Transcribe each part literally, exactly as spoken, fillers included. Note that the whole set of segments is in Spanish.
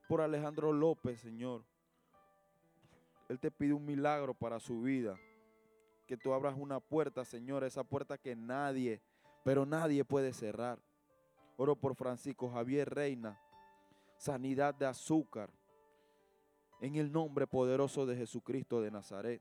por Alejandro López, Señor. Él te pide un milagro para su vida. Que tú abras una puerta, Señor, esa puerta que nadie, pero nadie puede cerrar. Oro por Francisco Javier Reina, sanidad de azúcar, en el nombre poderoso de Jesucristo de Nazaret.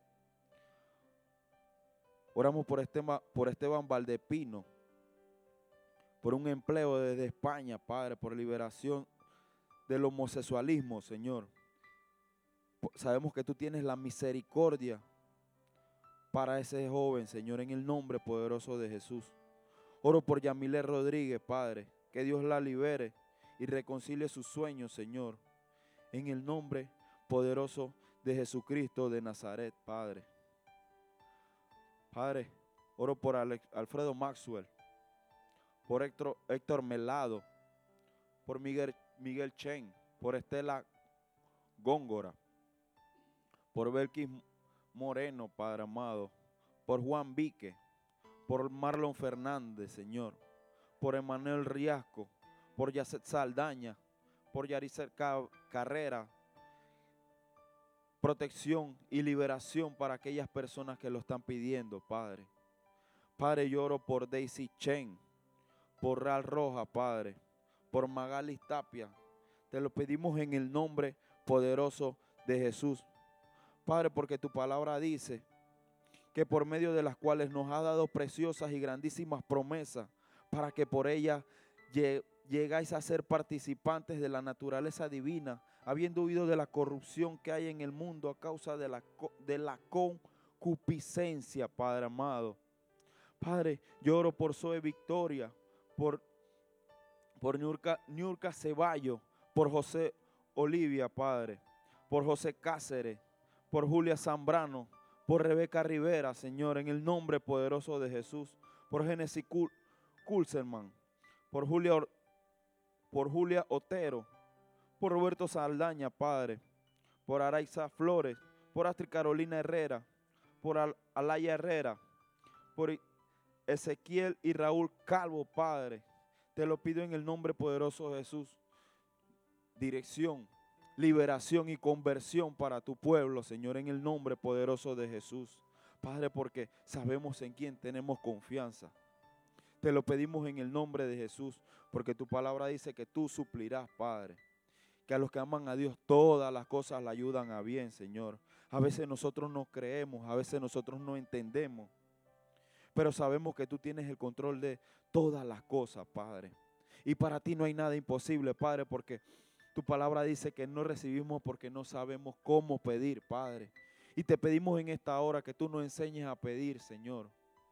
Oramos por Esteban, por Esteban Valdepino, por un empleo desde España, Padre, por liberación del homosexualismo, Señor. Sabemos que tú tienes la misericordia para ese joven, Señor, en el nombre poderoso de Jesús. Oro por Yamile Rodríguez, Padre, que Dios la libere y reconcilie sus sueños, Señor, en el nombre poderoso de Jesucristo de Nazaret, Padre. Padre, oro por Alex, Alfredo Maxwell, por Héctor, Héctor Melado, por Miguel, Miguel Chen, por Estela Góngora, por Belkis Moreno, Padre amado, por Juan Vique, por Marlon Fernández, Señor, por Emanuel Riasco, por Yacet Saldaña, por Yaricer Carrera, protección y liberación para aquellas personas que lo están pidiendo, Padre. Padre, yo oro por Daisy Chen, por Real Roja, Padre, por Magali Tapia. Te lo pedimos en el nombre poderoso de Jesús. Padre, porque tu palabra dice que por medio de las cuales nos ha dado preciosas y grandísimas promesas, para que por ellas llegáis a ser participantes de la naturaleza divina, habiendo huido de la corrupción que hay en el mundo a causa de la, de la concupiscencia, Padre amado. Padre, yo oro por Zoe Victoria, por, por Niurka, Niurka Ceballo, por José Olivia, Padre, por José Cáceres, por Julia Zambrano, por Rebeca Rivera, Señor, en el nombre poderoso de Jesús, por Genesis Kulserman, por Julia, por Julia Otero, por Roberto Saldaña, Padre, por Araiza Flores, por Astrid Carolina Herrera, por Al Alaya Herrera, por Ezequiel y Raúl Calvo, Padre. Te lo pido en el nombre poderoso de Jesús. Dirección, liberación y conversión para tu pueblo, Señor, en el nombre poderoso de Jesús. Padre, porque sabemos en quién tenemos confianza. Te lo pedimos en el nombre de Jesús, porque tu palabra dice que tú suplirás, Padre. Que a los que aman a Dios todas las cosas le ayudan a bien, Señor. A veces nosotros no creemos, a veces nosotros no entendemos, pero sabemos que tú tienes el control de todas las cosas, Padre. Y para ti no hay nada imposible, Padre, porque tu palabra dice que no recibimos porque no sabemos cómo pedir, Padre. Y te pedimos en esta hora que tú nos enseñes a pedir, Señor.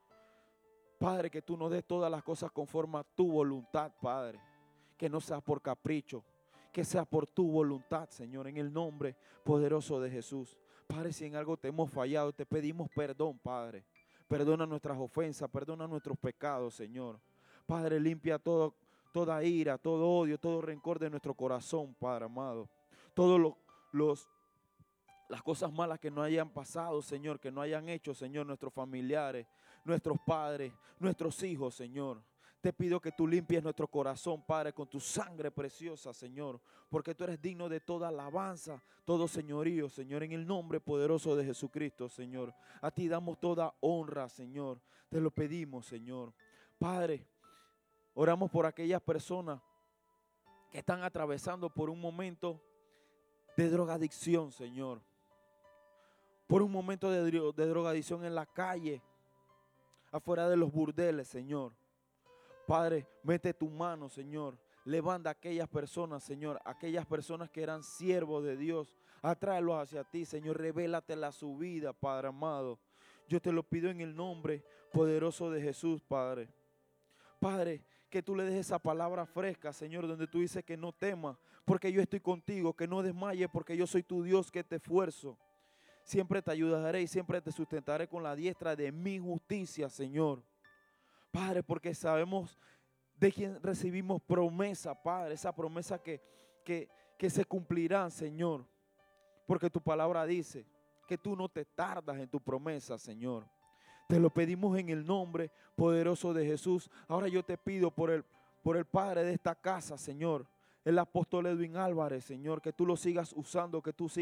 Padre, que tú nos des todas las cosas conforme a tu voluntad, Padre. Que no sea por capricho, que sea por tu voluntad, Señor, en el nombre poderoso de Jesús. Padre, si en algo te hemos fallado, te pedimos perdón, Padre. Perdona nuestras ofensas, perdona nuestros pecados, Señor. Padre, limpia todo, toda ira, todo odio, todo rencor de nuestro corazón, Padre amado. Todos los, los, las cosas malas que no hayan pasado, Señor, que no hayan hecho, Señor, nuestros familiares, nuestros padres, nuestros hijos, Señor. Te pido que tú limpies nuestro corazón, Padre, con tu sangre preciosa, Señor, porque tú eres digno de toda alabanza, todo señorío, Señor, en el nombre poderoso de Jesucristo, Señor. A ti damos toda honra, Señor. Te lo pedimos, Señor. Padre, oramos por aquellas personas que están atravesando por un momento de drogadicción, Señor. Por un momento de, de drogadicción en la calle, afuera de los burdeles, Señor. Padre, mete tu mano, Señor. Levanta a aquellas personas, Señor, aquellas personas que eran siervos de Dios. Atráelos hacia ti, Señor. Revélatela a su vida, Padre amado. Yo te lo pido en el nombre poderoso de Jesús, Padre. Padre, que tú le des esa palabra fresca, Señor, donde tú dices que no temas, porque yo estoy contigo, que no desmayes, porque yo soy tu Dios que te esfuerzo. Siempre te ayudaré y siempre te sustentaré con la diestra de mi justicia, Señor. Padre, porque sabemos de quién recibimos promesa, Padre, esa promesa que, que, que se cumplirá, Señor. Porque tu palabra dice que tú no te tardas en tu promesa, Señor. Te lo pedimos en el nombre poderoso de Jesús. Ahora yo te pido por el, por el padre de esta casa, Señor. el apóstol Edwin Álvarez, Señor, que tú lo sigas usando, que tú sigas